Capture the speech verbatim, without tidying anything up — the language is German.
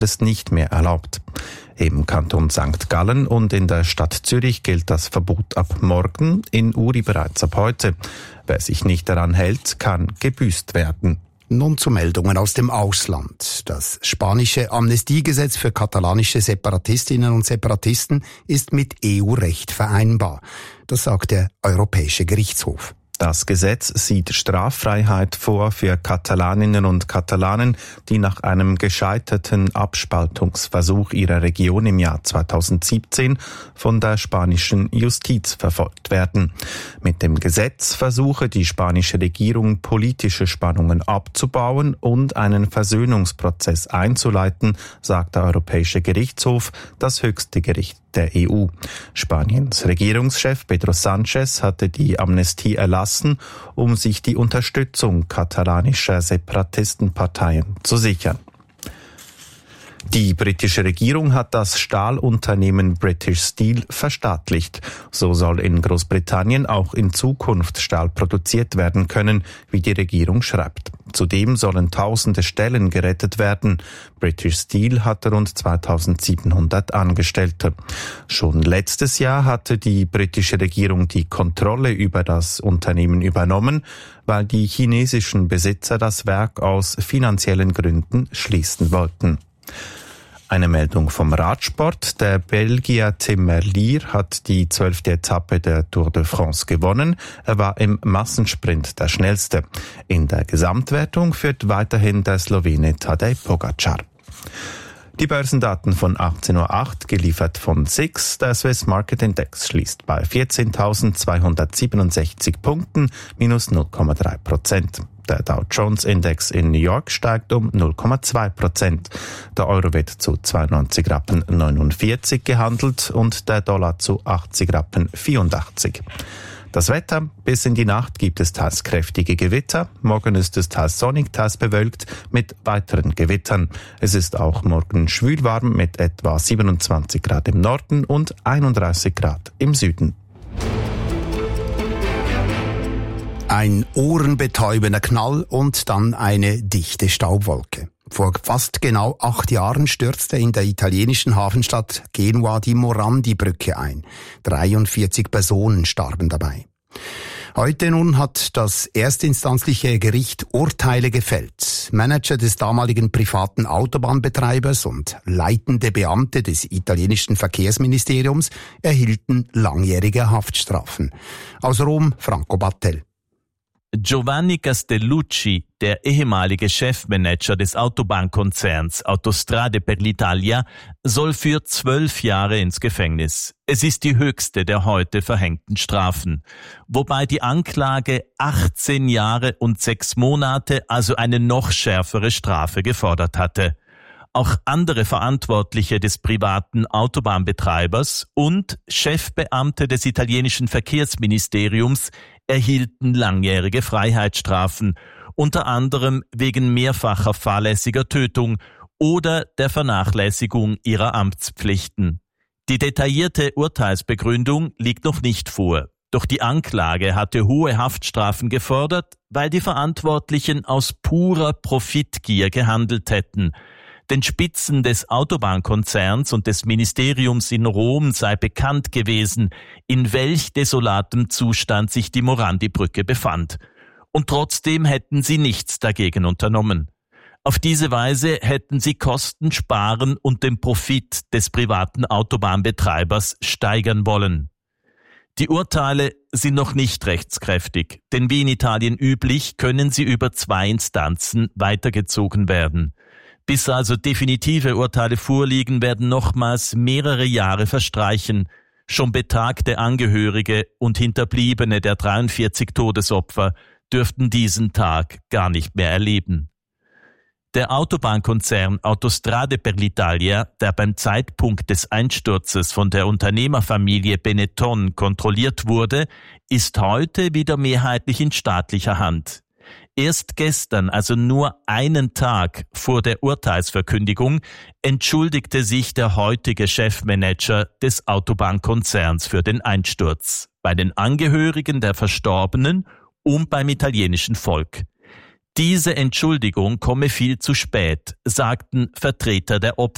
ist nicht mehr erlaubt. Im Kanton Sankt Gallen und in der Stadt Zürich gilt das Verbot ab morgen, in Uri bereits ab heute. Wer sich nicht daran hält, kann gebüßt werden. Nun zu Meldungen aus dem Ausland. Das spanische Amnestiegesetz für katalanische Separatistinnen und Separatisten ist mit E U-Recht vereinbar. Das sagt der Europäische Gerichtshof. Das Gesetz sieht Straffreiheit vor für Katalaninnen und Katalanen, die nach einem gescheiterten Abspaltungsversuch ihrer Region im Jahr zweitausendsiebzehn von der spanischen Justiz verfolgt werden. Mit dem Gesetz versuche die spanische Regierung, politische Spannungen abzubauen und einen Versöhnungsprozess einzuleiten, sagt der Europäische Gerichtshof, das höchste Gericht der E U. Spaniens Regierungschef Pedro Sánchez hatte die Amnestie erlassen, um sich die Unterstützung katalanischer Separatistenparteien zu sichern. Die britische Regierung hat das Stahlunternehmen British Steel verstaatlicht. So soll in Großbritannien auch in Zukunft Stahl produziert werden können, wie die Regierung schreibt. Zudem sollen tausende Stellen gerettet werden. British Steel hatte rund zweitausendsiebenhundert Angestellte. Schon letztes Jahr hatte die britische Regierung die Kontrolle über das Unternehmen übernommen, weil die chinesischen Besitzer das Werk aus finanziellen Gründen schließen wollten. Eine Meldung vom Radsport. Der Belgier Tim Merlier hat die zwölfte Etappe der Tour de France gewonnen. Er war im Massensprint der schnellste. In der Gesamtwertung führt weiterhin der Slowene Tadej Pogačar. Die Börsendaten von achtzehn Uhr acht, geliefert von S I X. Der Swiss Market Index schließt bei vierzehntausendzweihundertsiebenundsechzig Punkten, minus null Komma drei Prozent. Der Dow Jones Index in New York steigt um null Komma zwei Prozent. Der Euro wird zu zweiundneunzig Rappen neunundvierzig gehandelt und der Dollar zu achtzig Rappen vierundachtzig. Das Wetter: bis in die Nacht gibt es teils kräftige Gewitter. Morgen ist es teils sonnig, teils bewölkt mit weiteren Gewittern. Es ist auch morgen schwülwarm mit etwa siebenundzwanzig Grad im Norden und einunddreißig Grad im Süden. Ein ohrenbetäubender Knall und dann eine dichte Staubwolke. Vor fast genau acht Jahren stürzte in der italienischen Hafenstadt Genua die Morandi-Brücke ein. dreiundvierzig Personen starben dabei. Heute nun hat das erstinstanzliche Gericht Urteile gefällt. Manager des damaligen privaten Autobahnbetreibers und leitende Beamte des italienischen Verkehrsministeriums erhielten langjährige Haftstrafen. Aus Rom Franco Battel. Giovanni Castellucci, der ehemalige Chefmanager des Autobahnkonzerns Autostrade per l'Italia, soll für zwölf Jahre ins Gefängnis. Es ist die höchste der heute verhängten Strafen, wobei die Anklage achtzehn Jahre und sechs Monate, also eine noch schärfere Strafe gefordert hatte. Auch andere Verantwortliche des privaten Autobahnbetreibers und Chefbeamte des italienischen Verkehrsministeriums erhielten langjährige Freiheitsstrafen, unter anderem wegen mehrfacher fahrlässiger Tötung oder der Vernachlässigung ihrer Amtspflichten. Die detaillierte Urteilsbegründung liegt noch nicht vor, doch die Anklage hatte hohe Haftstrafen gefordert, weil die Verantwortlichen aus purer Profitgier gehandelt hätten. Den Spitzen des Autobahnkonzerns und des Ministeriums in Rom sei bekannt gewesen, in welch desolatem Zustand sich die Morandi-Brücke befand. Und trotzdem hätten sie nichts dagegen unternommen. Auf diese Weise hätten sie Kosten sparen und den Profit des privaten Autobahnbetreibers steigern wollen. Die Urteile sind noch nicht rechtskräftig, denn wie in Italien üblich können sie über zwei Instanzen weitergezogen werden. Bis also definitive Urteile vorliegen, werden nochmals mehrere Jahre verstreichen. Schon betagte Angehörige und Hinterbliebene der dreiundvierzig Todesopfer dürften diesen Tag gar nicht mehr erleben. Der Autobahnkonzern Autostrade per l'Italia, der beim Zeitpunkt des Einsturzes von der Unternehmerfamilie Benetton kontrolliert wurde, ist heute wieder mehrheitlich in staatlicher Hand. Erst gestern, also nur einen Tag vor der Urteilsverkündigung, entschuldigte sich der heutige Chefmanager des Autobahnkonzerns für den Einsturz bei den Angehörigen der Verstorbenen und beim italienischen Volk. Diese Entschuldigung komme viel zu spät, sagten Vertreter der Opfer.